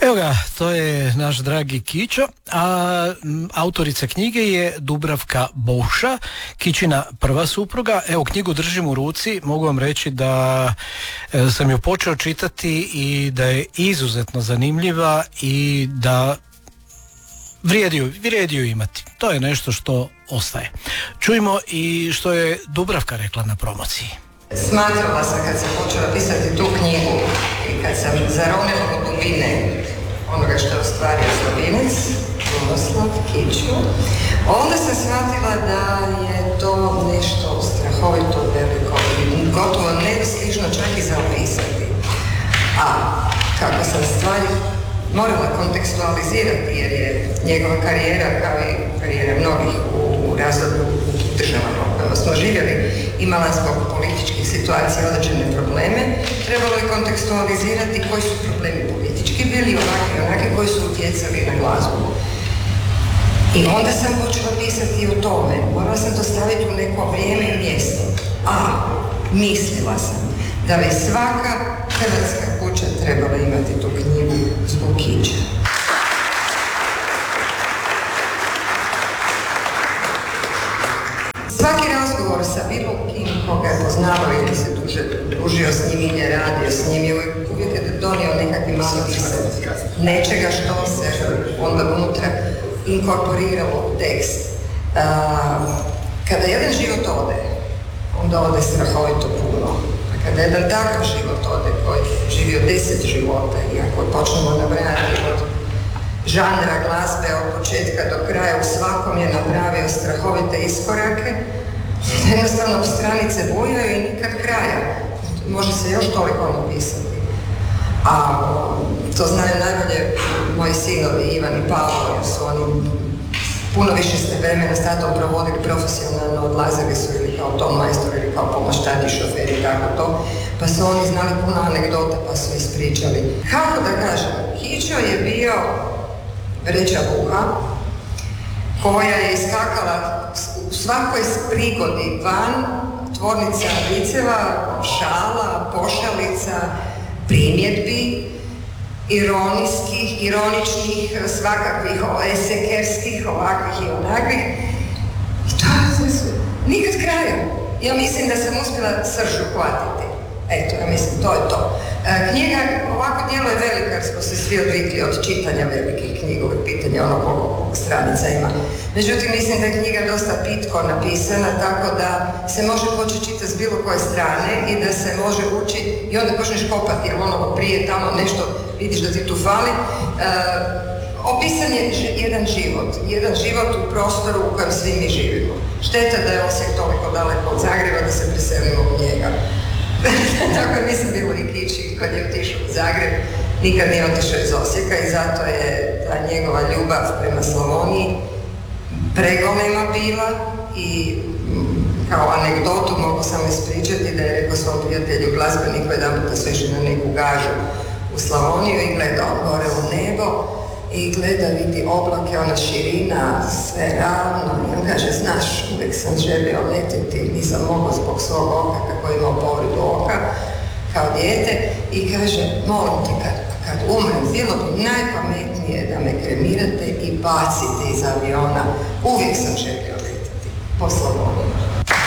Evo ga, to je naš dragi Kićo, a autorica knjige je Dubravka Bouša, Kićina prva supruga. Evo, knjigu držim u ruci, mogu vam reći da sam ju počeo čitati i da je izuzetno zanimljiva i da vrijedi ju imati. To je nešto što ostaje. Čujmo i što je Dubravka rekla na promociji. Smatrala sam kad sam počela pisati tu knjigu i kad sam zaronila u dubine onoga što je ostvario Slovinec, Krunoslav Kiću, onda sam shvatila da je to nešto strahovito veliko i gotovo nedostižno čak i za opisati. A kako sam stvari morala kontekstualizirati jer je njegova karijera kao i karijera mnogih u razdoblju državama u kojima smo živjeli imala zbog političkih situacija određene probleme, trebalo je kontekstualizirati koji su problemi politički bili ovakvi i onakvi koji su utjecali na glazbu. I onda sam počela pisati o tome, morala sam to staviti u neko vrijeme i mjesto, a mislila sam da bi svaka hrvatska kuća trebala imati tu knjigu zbog Kića. Svaki razgovor sa bilo kim koga je poznavao ili se družio s njim ili je radio s njim, uvijek je donio nekakvi mali izgled nečega što se onda unutra inkorporiralo u tekst. Kada jedan život ode, onda ode strahovito puno. A kada jedan takav život ode koji je živio 10 života i ako počnemo nabrajati od žanra glazbe od početka do kraja, u svakom je napravio strahovite iskorake, jednostavno stranice bujaju i nikad kraja. Može se još toliko napisati. A to znaju najbolje moji sinovi Ivan i Pavlo, jer su oni puno više ste vremena s tatom provodili profesionalno, odlazili su ili kao tom majstor ili kao pomoćtati šoferi i tako to, pa su oni znali puno anegdota pa su ispričali. Kako da kažem, Kićo je bio vreća buha koja je iskakala u svakoj prigodi van, tvornica viceva, šala, pošalica, primjedbi, ironijskih, ironičnih, svakakvih, esekerskih, ovakvih i onakvih. I to je nikad kraja. Ja mislim da sam uspjela srž uhvatiti. Eto, ja mislim, to je to. Knjiga ovako djelo je velika, jer smo se svi odvikli od čitanja velikih knjiga, pitanja ono koliko stranica ima. Međutim, mislim da je knjiga dosta pitko napisana, tako da se može početi čitati s bilo koje strane i da se može učiti i onda počneš kopati, jer ono prije tamo nešto vidiš da ti tu fali. Opisan je jedan život u prostoru u kojem svi mi živimo. Šteta da je Osijek toliko daleko od Zagreba da se preselimo u njega. Tako nisam bilo i Kići kad je otišao u Zagreb, nikad nije otišao iz Osijeka i zato je ta njegova ljubav prema Slavoniji pregolema bila i kao anegdotu mogu samo ispričati da je rekao svom prijatelju glazbeniku jedan puta su išli na neku gažu u Slavoniju i gledao gore u nebo i gleda, vidi oblake, ona širina, sve ravno i on kaže, znaš, uvijek sam želio letiti, nisam mogao zbog svog oka kako je imao povredu oka kao dijete i kaže, molim te, kad umrem, bilo bi najpametnije da me kremirate i bacite iz aviona, uvijek sam želio letiti po Slavoniji.